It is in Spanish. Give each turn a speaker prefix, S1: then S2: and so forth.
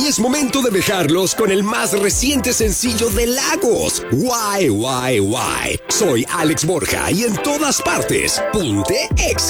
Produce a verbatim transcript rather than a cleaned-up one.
S1: Y es momento de dejarlos con el más reciente sencillo de Lagos, Why, Why, Why. Soy Alex Borja y en todas partes, Ponte Exa.